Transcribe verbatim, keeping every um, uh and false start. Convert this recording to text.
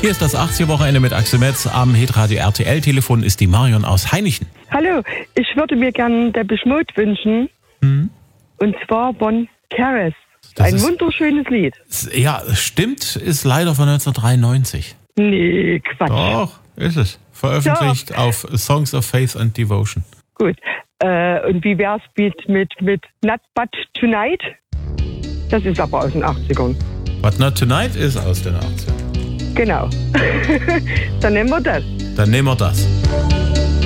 Hier ist das achtziger-Wochenende mit Axel Metz. Am Hitradio R T L-Telefon ist die Marion aus Hainichen. Hallo, ich würde mir gerne Depeche Mode wünschen. Mhm. Und zwar von Caress. Das Ein ist- wunderschönes Lied. Ja, stimmt, ist leider von neunzehnhundertdreiundneunzig. Nee, Quatsch. Doch, ist es. Veröffentlicht auf Songs of Faith and Devotion. Gut. Äh, und wie wär's mit, mit, mit Not But Tonight? Das ist aber aus den achtzigern. But Not Tonight ist aus den achtzigern. Genau. Dann nehmen wir das. Dann nehmen wir das.